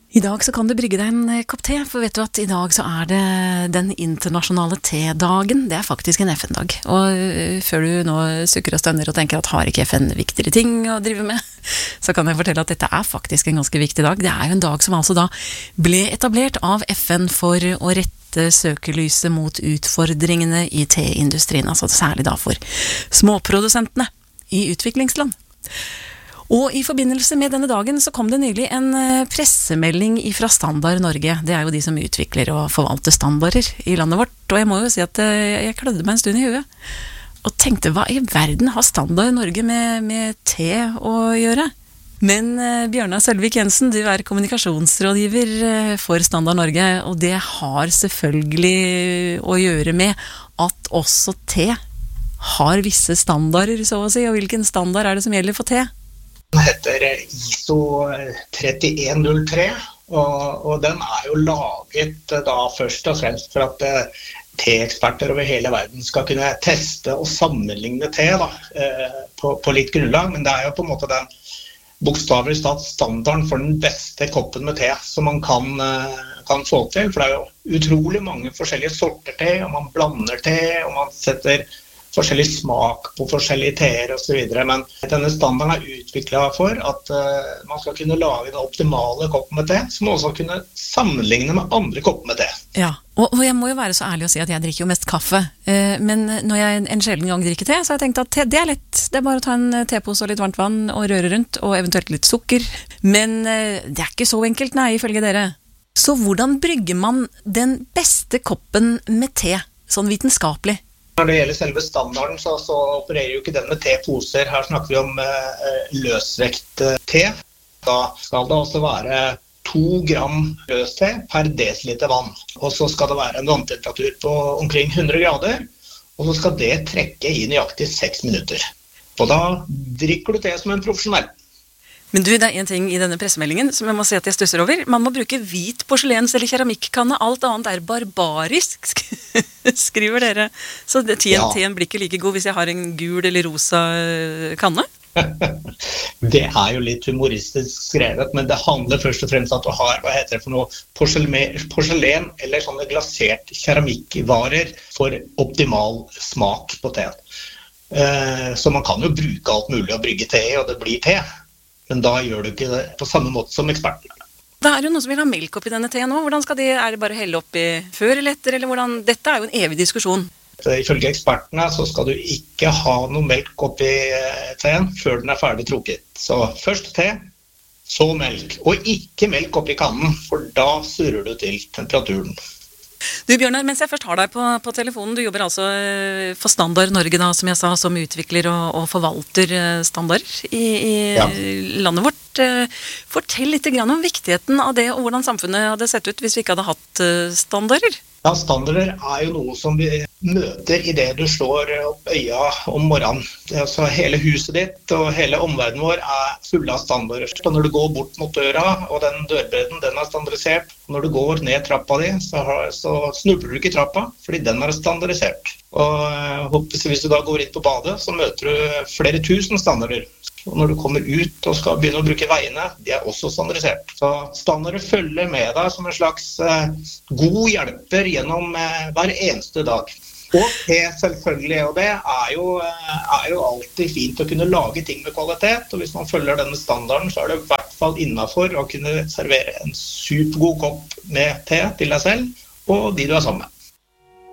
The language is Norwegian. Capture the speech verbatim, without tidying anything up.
I dag så kan du brygge deg en kopp te, for vet du at i dag så er det den internasjonale te-dagen. Det er faktisk en F N-dag. Og før du nå sukker og stønner og tenker at har ikke F N viktigere ting å drive med, så kan jeg fortelle at dette er faktisk en ganske viktig dag. Det er jo en dag som altså da ble etablert av F N for å rette søkelyset mot utfordringene i teindustrien, altså særlig da for småprodusentene i utviklingsland. Og i forbindelse med denne dagen så kom det nylig en pressemelding fra Standard Norge. Det er jo de som utvikler og forvalter standarder i landet vårt. Og jeg må jo si at jeg klødde meg en stund i huet. Og tenkte, hva i verden har Standard Norge med, med te å gjøre? Men Bjørnar Sølvik Jensen, du er kommunikasjonsrådgiver for Standard Norge. Og det har selvfølgelig å gjøre med at også te har visse standarder, så å si. Og hvilken standard er det som gjelder for te? Den heter I S O trettien null tre, og, og den er jo laget da først og fremst for at eh, te-eksperter over hele verden skal kunne teste og sammenligne te da, eh, på, på litt grunnlag, men det er jo på en måte den bokstavelig talt standarden for den beste koppen med te som man kan, eh, kan få til, for det er jo utrolig mange forskjellige sorter te, og man blander te, og man setter forskjellig smak på forskjellige teer og så videre, men denne standarden er utviklet for at uh, man skal kunne lage den optimale koppen med te, som man også kunne sammenligne med andre kopper med te. Ja, og, og jeg må jo være så ærlig å si at jeg drikker jo mest kaffe, uh, men når jeg en sjelden gang drikker te, så har jeg tenkt at te, det er lett. Det er bare å ta en tepose og litt varmt vann og røre rundt, og eventuelt litt sukker. Men uh, det er ikke så enkelt, nei, ifølge dere. Så hvordan brygger man den beste koppen med te, sånn vitenskapelig? Når det gjelder selve standarden, så, så opererer jo ikke den med te-poser. Her snakker vi om eh, løsvekt eh, te. Da skal det også være to gram løste per desiliter vann. Og så skal det være en vanntemperatur på omkring hundre grader. Og så skal det trekke i nøyaktig seks minutter. Og da drikker du te som en profesjonell. Men du, det er en ting i denne pressemeldingen som jeg må si at jeg stusser over. Man må bruke hvit porselens- eller keramikkanne. Alt annet er barbarisk, skriver dere. Så det, teen, ja. Teen blir ikke like god hvis jeg har en gul eller rosa kanne? Det er jo litt humoristisk skrevet, men det handler først og fremst at du har, hva heter det for noe, porselen, porselen eller sånne glasert keramikkvarer for optimal smak på teen. Så man kan jo bruke alt mulig å brygge te, og det blir te. Men da gjør du ikke det på samme måte som ekspertene. Det er jo noen som vil ha melk oppi denne teen nå. Hvordan skal de, er det bare å helle oppi før eller etter, eller hvordan? Dette er jo en evig diskusjon. Ifølge ekspertene så skal du ikke ha noe melk oppi teen før den er ferdig trukket. Så først te, så melk. Og ikke melk oppi kannen, for da surrer du til temperaturen. Du Bjørnar, mens jeg først har deg på, på telefonen, du jobber altså for Standard Norge da, som jeg sa, som utvikler og, og forvalter standarder i, i ja. landet vårt. Fortell litt grann om viktigheten av det, og hvordan samfunnet hadde sett ut hvis vi ikke hadde hatt standarder. Ja, standarder er jo noe som vi møter i det du slår opp øya om morgenen. Altså, hele huset ditt og hele omverdenen vår er fulle av standarder. Og når du går bort mot døra, og den dørbredden den er standardisert, og når du går ned trappa di, så, har, så snubler du ikke i trappa, fordi den er standardisert. Og hvis du da går inn på badet, så møter du flere tusen standarder. Og når du kommer ut og skal begynne å bruke veiene, de er også standardisert. Så standarder følger med deg som en slags eh, god hjelper gjennom eh, hver eneste dag. Og te selvfølgelig, og det er jo, eh, er jo alltid fint å kunne lage ting med kvalitet. Og hvis man følger denne standarden, så er det i hvert fall innenfor å kunne servere en supergod kopp med te til deg selv og de du er sammen med.